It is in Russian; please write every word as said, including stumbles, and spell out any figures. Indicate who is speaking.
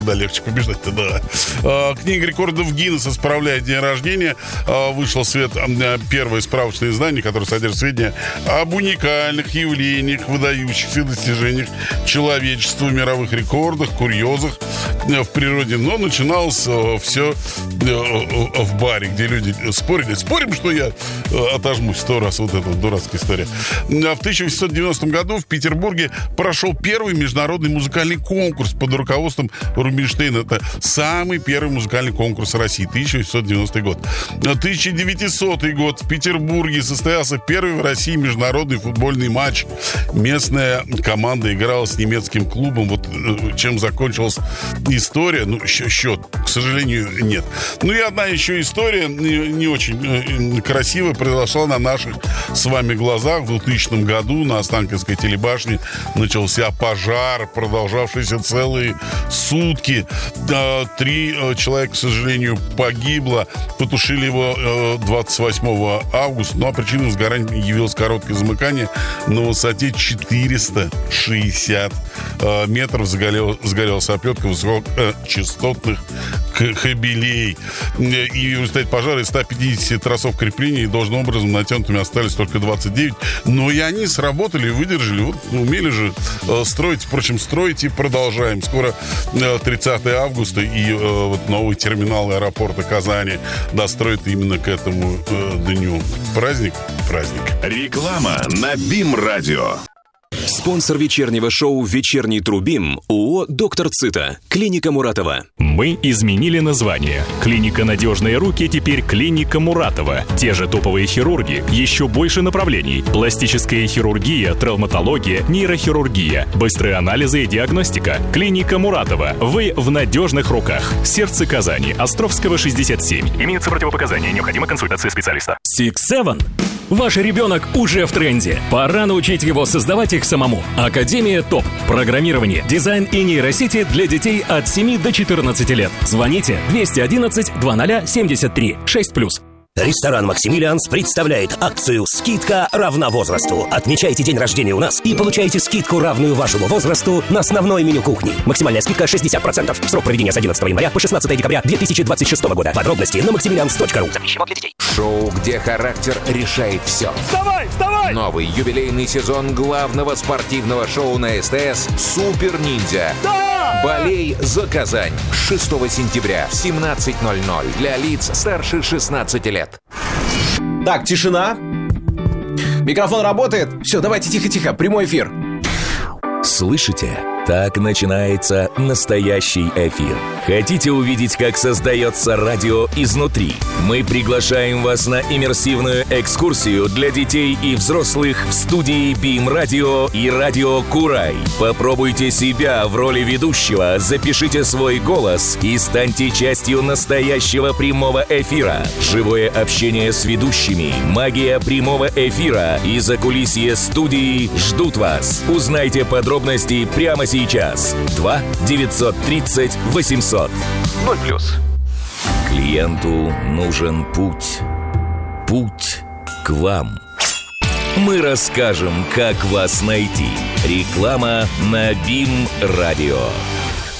Speaker 1: Да, легче побеждать-то, да. А, книга рекордов Гиннесса справляет день рождения. А, вышло в свет а, первое справочное издание, которое содержит сведения об уникальных явлениях, выдающихся достижениях человечества, мировых рекордах, курьезах в природе. Но начиналось а, все а, в баре, где люди спорили. Спорим, что я а, отожмусь сто раз. Вот эта вот дурацкая история. А в тысяча восемьсот девяностом году в Петербурге прошел первый международный музыкальный конкурс под руководством Рубинштейна. Это самый первый музыкальный конкурс России, тысяча восемьсот девяностый год. тысяча девятисотый год. В Петербурге состоялся первый в России международный футбольный матч. Местная команда играла с немецким клубом. Вот чем закончилась история. Ну, счет, к сожалению, нет. Ну и одна еще история, не, не очень красивая, произошла на наших с вами глазах. В двухтысячном году на Останкинской телебашне начался пожар, продолжавшийся целые сутки. Три человека, к сожалению, погибло. Потушили его двадцать восьмого августа. Ну, а причиной возгорания явилось короткое замыкание на высоте четыреста шестьдесят метров. Загорелась оплетка высокочастотных кабелей. И в результате пожара из ста пятидесяти тросов крепления должным образом натянутыми остались только двадцать девять. Но и они сработали, выдержали. Вот умели же строить. Впрочем, строить и продолжаем. Скоро тридцатого августа и э, вот новый терминал аэропорта Казани достроят именно к этому э, дню. Праздник, праздник.
Speaker 2: Реклама на БИМ-радио.
Speaker 3: Спонсор вечернего шоу «Вечерний Трубим» ООО «Доктор Цита». Клиника Муратова.
Speaker 4: Мы изменили название. Клиника «Надежные руки» теперь клиника Муратова. Те же топовые хирурги, еще больше направлений. Пластическая хирургия, травматология, нейрохирургия, быстрые анализы и диагностика. Клиника Муратова. Вы в надежных руках. Сердце Казани. Островского, шестьдесят семь. Имеются противопоказания. Необходима консультация специалиста.
Speaker 5: Six Seven. Ваш ребенок уже в тренде. Пора научить его создавать их самому. Академия ТОП. Программирование, дизайн и нейросети для детей от семи до четырнадцати лет. Звоните двести одиннадцать двадцать семьдесят три шесть плюс.
Speaker 6: Ресторан «Максимилианс» представляет акцию «Скидка равна возрасту». Отмечайте день рождения у нас и получайте скидку, равную вашему возрасту, на основное меню кухни. Максимальная скидка шестьдесят процентов. Срок проведения с одиннадцатого января по шестнадцатого декабря две тысячи двадцать шестого года. Подробности на максимилианс точка ру. Запрещено для детей.
Speaker 7: Шоу, где характер решает все. Вставай, вставай! Новый юбилейный сезон главного спортивного шоу на СТС «Супер Ниндзя». Да! Болей за Казань. шестого сентября в семнадцать ноль ноль для лиц старше шестнадцати лет.
Speaker 8: Так, тишина. Микрофон работает. Все, давайте тихо-тихо, прямой эфир.
Speaker 3: Слышите? Так начинается настоящий эфир. Хотите увидеть, как создается радио изнутри? Мы приглашаем вас на иммерсивную экскурсию для детей и взрослых в студии БИМ-радио и радио Курай. Попробуйте себя в роли ведущего, запишите свой голос и станьте частью настоящего прямого эфира. Живое общение с ведущими, магия прямого эфира и закулисье студии ждут вас. Узнайте подробности прямо сейчас. два девятьсот тридцать восемьсот. ноль плюс. Клиенту нужен путь. Путь к вам. Мы расскажем, как вас найти. Реклама на БИМ-радио.